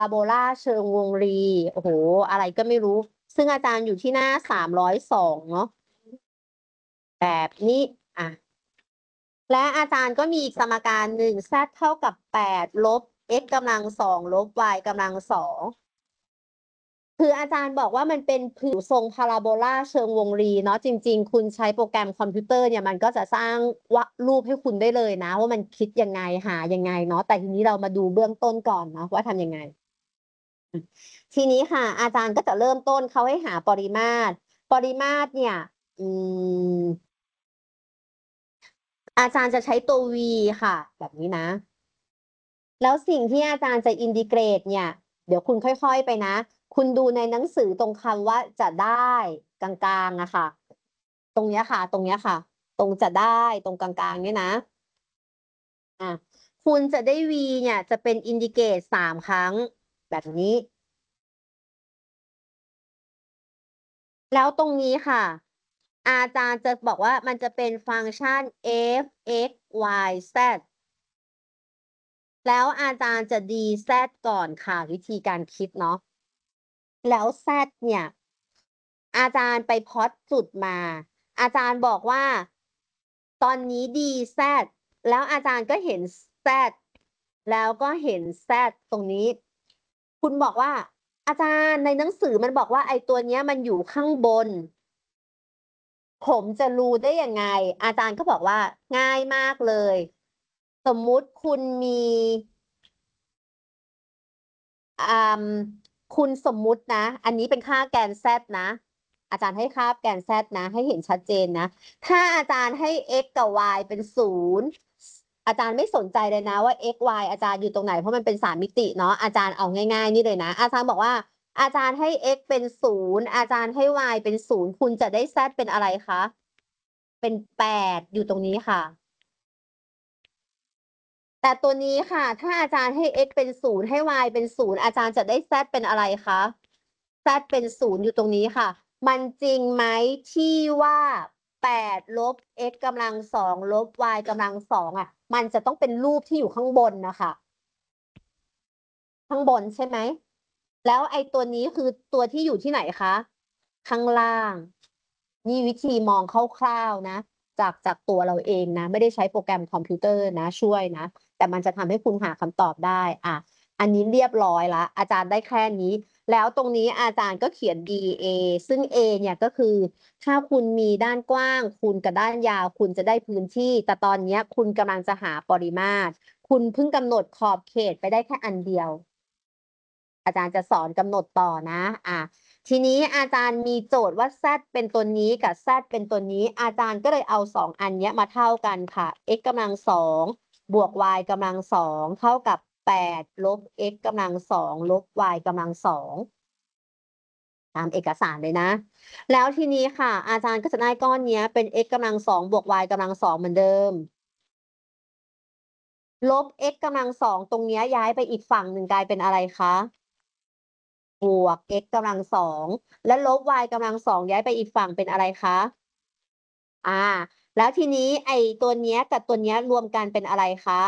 าโบลาเชิงวงรีโอ้โหอะไรก็ไม่รู้ซึ่งอาจารย์อยู่ที่หน้า302เนาะแบบนี้อ่ะและอาจารย์ก็มีอีกสมการหนึ่ง z เท่ากับ8ลบ x กำลัง2ลบ y กำลัง2คืออาจารย์บอกว่ามันเป็นผิวทรงพาราโบลาเชิงวงรีเนาะจริงๆคุณใช้โปรแกรมคอมพิวเตอร์เนี่ยมันก็จะสร้างรูปให้คุณได้เลยนะว่ามันคิดยังไงหายังไงเนาะแต่ทีนี้เรามาดูเบื้องต้นก่อนเนาะว่าทำยังไงทีนี้ค่ะอาจารย์ก็จะเริ่มต้นเขาให้หาปริมาตรเนี่ยอืมอาจารย์จะใช้ตัว v ค่ะแบบนี้นะแล้วสิ่งที่อาจารย์จะอินทิเกรตเนี่ยเดี๋ยวคุณค่อยๆไปนะ คุณดูในหนังสือตรงคำว่าจะได้กลางๆอะค่ะตรงเนี้ยค่ะตรงเนี้ยค่ะตรงจะได้ตรงกลางๆเนี่ยนะอ่ะคุณจะได้ v เนี่ยจะเป็นอินดิเกต3 ครั้งแบบนี้ แล้วตรงนี้ค่ะ อาจารย์จะบอกว่ามันจะเป็นฟังก์ชัน f x y z แล้วอาจารย์จะ dz ก่อนค่ะวิธีการคิดเนาะแล้ว z เนี่ยอาจารย์ไปพล็อตจุดมา อาจารย์บอกว่า ตอนนี้ dz แล้วอาจารย์ก็เห็น z แล้วก็เห็น z ตรงนี้ คุณบอกว่า อาจารย์ในหนังสือมันบอกว่าไอ้ตัวเนี้ยมันอยู่ข้างบน ผมจะรู้ได้ยังไง อาจารย์ก็บอกว่าง่ายมากเลย สมมุติคุณมีคุณสมมุตินะ อันนี้เป็นค่าแกน z นะ อาจารย์ให้ค่าแกน z นะ ให้เห็นชัดเจนนะ ถ้าอาจารย์ให้ x กับ y เป็น0อาจารย์ไม่สนใจเลยนะว่า x y อาจารย์อยู่ตรงไหน เพราะมันเป็น3 มิติเนาะอาจารย์เอาง่ายๆนี่เลยนะ อาจารย์บอกว่า อาจารย์ให้ x เป็น0อาจารย์ให้ y เป็น0คุณจะได้ z เป็นอะไรคะ เป็น8อยู่ตรงนี้ค่ะ แต่ตัวนี้ค่ะ ถ้าอาจารย์ให้ x เป็น0ให้ y เป็น0อาจารย์จะได้ z เป็นอะไรคะ z เป็น0อยู่ตรงนี้ค่ะ มันจริงไหมที่ว่า8ลบ x กำลัง2ลบ y กำลัง2อ่ะ มันจะต้องเป็นรูปที่อยู่ข้างบนนะคะ ข้างบนใช่ไหม แล้วไอ้ตัวนี้คือตัวที่อยู่ที่ไหนคะ ข้างล่าง นี่วิธีมองคร่าวๆนะ จากตัวเราเองนะ ไม่ได้ใช้โปรแกรมคอมพิวเตอร์นะช่วยนะ แต่มันจะทำให้คุณหาคำตอบได้อ่ะอันนี้เรียบร้อยละอาจารย์ได้แค่นี้ แล้วตรงนี้อาจารย์ก็เขียน dA ซึ่ง A เนี่ยก็คือ ถ้าคุณมีด้านกว้างคูณกับด้านยาวคุณจะได้พื้นที่ แต่ตอนนี้คุณกำลังจะหาปริมาตร คุณเพิ่งกำหนดขอบเขตไปได้แค่อันเดียว อาจารย์จะสอนกำหนดต่อนะทีนี้อาจารย์มีโจทย์ว่า z เป็นตัวนี้กับ z เป็นตัวนี้ อาจารย์ก็เลยเอา2 อันนี้มาเท่ากันค่ะ x กำลัง2บวก y กำลัง2เท่ากับ8ลบ x กำลัง2ลบ y กำลัง2ตามเอกสารเลยนะ แล้วทีนี้ค่ะ อาจารย์ก็จะได้ก้อนนี้เป็น x กำลัง2บวก y กำลัง2เหมือนเดิม ลบ x กำลัง2ตรงนี้ย้ายไปอีกฝั่งหนึ่งกลายเป็นอะไรคะบวก x กำลัง2และลบ y กำลัง2ย้ายไปอีกฝั่งเป็นอะไรคะแล้วทีนี้ไอ้ตัวเนี้ยกับตัวเนี้ยรวมกันเป็นอะไรคะ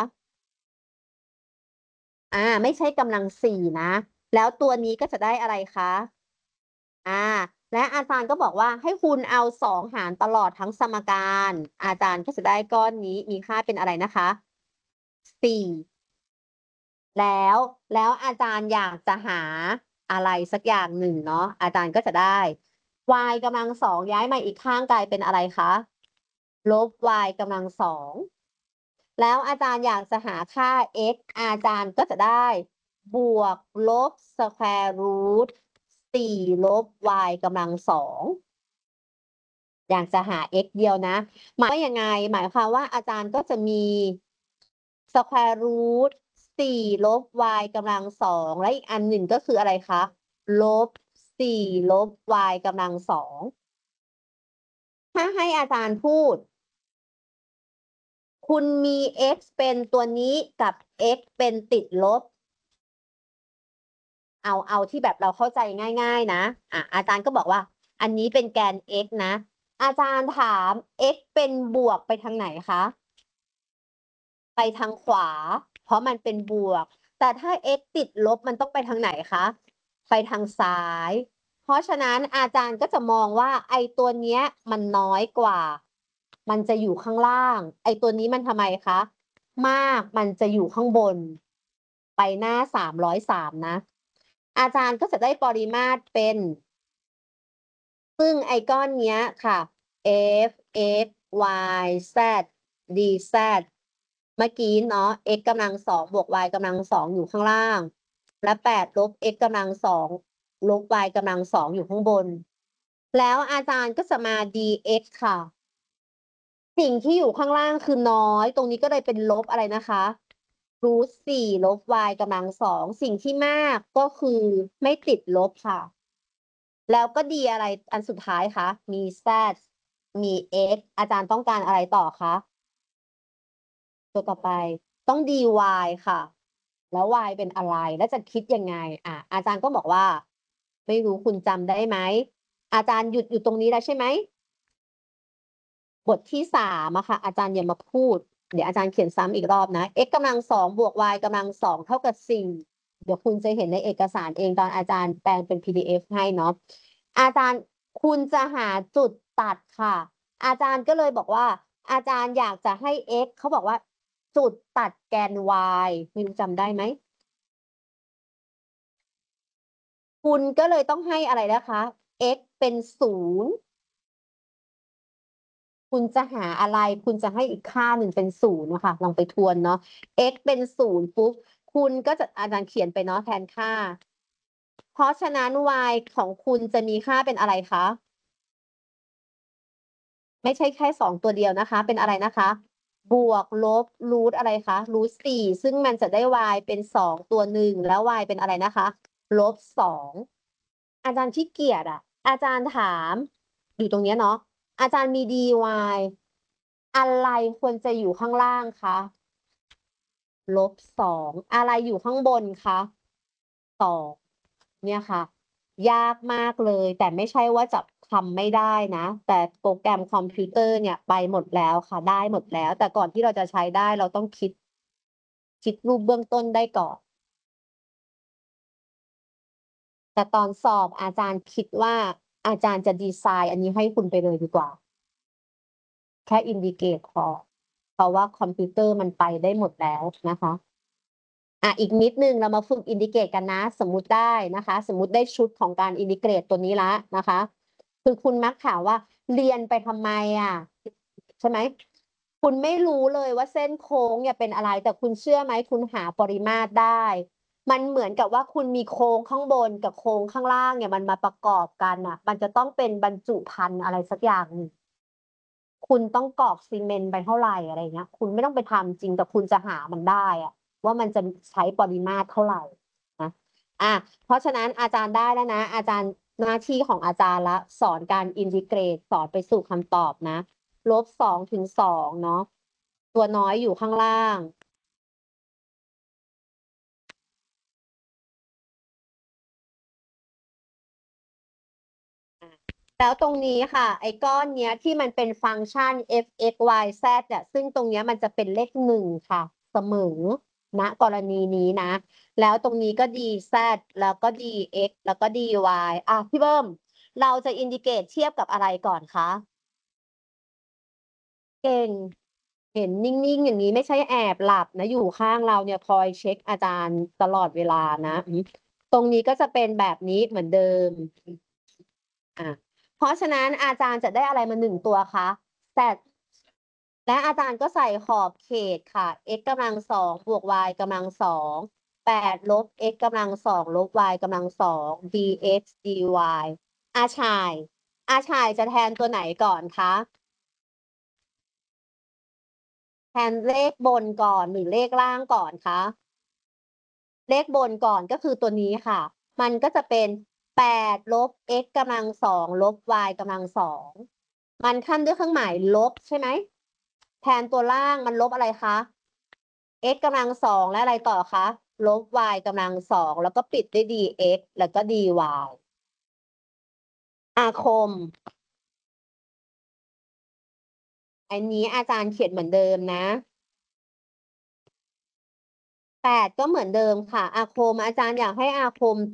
ไม่ใช่กำลัง4นะแล้วตัวนี้ก็จะได้อะไรคะและอาจารย์ก็บอกว่าให้คุณเอา2หารตลอดทั้งสมการอาจารย์ก็จะได้ก้อนนี้มีค่าเป็นอะไรนะคะ4แล้วอาจารย์อยากจะหาอะไรสักอย่างหนึ่งเนาะอาจารย์ก็จะได้ y กำลัง2ย้ายมาอีกข้างกลายเป็นอะไรคะลบ y กำลัง2แล้วอาจารย์อยากจะหาค่า x อาจารย์ก็จะได้บวกลบสแควร์รูท4ลบ y กำลัง2อยากจะหา x เดียวนะหมายว่ายังไงหมายความว่าอาจารย์ก็จะมีสแควร์รูท4ลบ y กำลัง2และอีกอันหนึ่งก็คืออะไรคะลบ4ลบ y กำลัง2ถ้าให้อาจารย์พูด คุณมี x เป็นตัวนี้กับ x เป็นติดลบ เอาที่แบบเราเข้าใจง่ายๆนะอาจารย์ก็บอกว่า อันนี้เป็นแกน x นะ อาจารย์ถาม x เป็นบวกไปทางไหนคะ ไปทางขวา เพราะมันเป็นบวก แต่แต่ถ้า x ติดลบมันต้องไปทางไหนคะไปทางซ้าย เพราะฉะนั้นอาจารย์ก็จะมองว่าไอ้ตัวเนี้ยมันน้อยกว่า มันจะอยู่ข้างล่าง ไอ้ตัวนี้มันทำไมคะมากมันจะอยู่ข้างบน ไปหน้า303นะ อาจารย์ก็จะได้ปริมาตรเป็น ซึ่งไอ้ก้อนเนี้ยค่ะ f x y z d z เมื่อกี้เนาะ x กำลัง2บวก y กำลัง2อยู่ข้างล่าง และ8ลบ x กำลัง2ลบ y กำลัง2อยู่ข้างบน แล้วอาจารย์ก็จะมา dx ค่ะ สิ่งที่อยู่ข้างล่างคือน้อย ตรงนี้ก็เลยเป็นลบอะไรนะคะรูท4ลบ y กำลัง2สิ่งที่มากก็คือไม่ติดลบค่ะ แล้วก็ดีอะไรอันสุดท้ายคะมี z มี x อาจารย์ต้องการอะไรต่อคะตัวต่อไปต้อง dy ค่ะ แล้ว y เป็นอะไร แล้วจะคิดยังไงอาจารย์ก็บอกว่า ไม่รู้คุณจำได้ไหม อาจารย์หยุดอยู่ตรงนี้แล้วใช่ไหม บทที่3อะค่ะ อาจารย์อย่ามาพูด เดี๋ยวอาจารย์เขียนซ้ำอีกรอบนะ x กำลัง2บวก y กำลัง2เท่ากับ4เดี๋ยวคุณจะเห็นในเอกสารเองตอนอาจารย์แปลงเป็น PDF ให้เนาะ อาจารย์คุณจะหาจุดตัดค่ะ อาจารย์ก็เลยบอกว่า อาจารย์อยากจะให้ x เขาบอกว่า จุดตัดแกน y ไม่รู้จำได้ไหม คุณก็เลยต้องให้อะไรนะคะ x เป็น0คุณจะหาอะไร คุณจะให้อีกค่าหนึ่งเป็น0นะคะลองไปทวนเนาะ x เป็น0ปุ๊บ คุณก็จะอาจารย์เขียนไปเนาะแทนค่า เพราะฉะนั้น y ของคุณจะมีค่าเป็นอะไรคะ ไม่ใช่แค่2ตัวเดียวนะคะ เป็นอะไรนะคะ บวกลบรูทอะไรคะรูท4ซึ่งมันจะได้ y เป็น2ตัวหนึ่งแล้ว y เป็นอะไรนะคะลบ2อาจารย์ขี้เกียจอาจารย์ถามอยู่ตรงนี้เนาะอาจารย์มี dy อะไรควรจะอยู่ข้างล่างคะลบ2อะไรอยู่ข้างบนคะ2เนี่ยค่ะ ยากมากเลย แต่ไม่ใช่ว่าจะทำไม่ได้นะ แต่โปรแกรมคอมพิวเตอร์เนี่ยไปหมดแล้วค่ะ ได้หมดแล้ว แต่ก่อนที่เราจะใช้ได้เราต้องคิดรูปเบื้องต้นได้ก่อน แต่ตอนสอบอาจารย์คิดว่าอาจารย์จะดีไซน์อันนี้ให้คุณไปเลยดีกว่า แค่อินดิเกตพอ เพราะว่าคอมพิวเตอร์มันไปได้หมดแล้วนะคะอีกนิดนึงเรามาฝึกอินดิเกตกันนะ สมมุติได้นะคะ สมมุติได้ชุดของการอินดิเกตตัวนี้ละนะคะ คือคุณมักถามว่าเรียนไปทำไมใช่ไหม คุณไม่รู้เลยว่าเส้นโค้งเนี่ยเป็นอะไร แต่คุณเชื่อไหมคุณหาปริมาตรได้ มันเหมือนกับว่าคุณมีโค้งข้างบนกับโค้งข้างล่างเนี่ยมันมาประกอบกันมันจะต้องเป็นบรรจุภัณฑ์อะไรสักอย่างหนึ่งคุณต้องกรอกซีเมนต์ไปเท่าไหร่อะไรเงี้ย คุณไม่ต้องไปทำจริงแต่คุณจะหามันได้ว่ามันจะใช้ปริมาตรเท่าไหร่นะเพราะฉะนั้นอาจารย์ได้แล้วนะ อาจารย์หน้าที่ของอาจารย์ละสอนการอินทิเกรตสอนไปสู่คำตอบนะ-2 เนาะตัวน้อยอยู่ข้างล่างแล้วตรงนี้ค่ะไอ้ก้อนเนี้ยที่มันเป็นฟังก์ชัน f x y z ซึ่งตรงเนี้ยมันจะเป็นเลข1ค่ะเสมอณกรณีนี้นะ แล้วตรงนี้ก็ dz แล้วก็ dx แล้วก็ dy พี่เบิ้มเราจะอินดิเกตเทียบกับอะไรก่อนคะเก่งเห็นนิ่งๆอย่างนี้ไม่ใช่แอบหลับนะอยู่ข้างเราเนี่ยคอยเช็คอาจารย์ตลอดเวลานะตรงนี้ก็จะเป็นแบบนี้เหมือนเดิมเพราะฉะนั้นอาจารย์จะได้อะไรมา1ตัวคะ z และอาจารย์ก็ใส่ขอบเขตค่ะ x กำลัง2บวก y กำลัง2 8ลบ x กำลัง2ลบ y กำลัง2 dx dy อาชายจะแทนตัวไหนก่อนคะแทนเลขบนก่อนหรือเลขล่างก่อนคะเลขบนก่อนก็คือตัวนี้ค่ะ มันก็จะเป็น8ลบ x กำลัง2ลบ y กำลัง2มันขั้นด้วยเครื่องหมายลบใช่ไหมแทนตัวล่างมันลบอะไรคะ x กำลัง2และอะไรต่อคะลบ y กำลัง2แล้วก็ปิดด้วย dx แล้วก็ dy อาคม อันนี้อาจารย์เขียนเหมือนเดิมนะ 8ก็เหมือนเดิมค่ะ อาคมอาจารย์อยากให้อาคม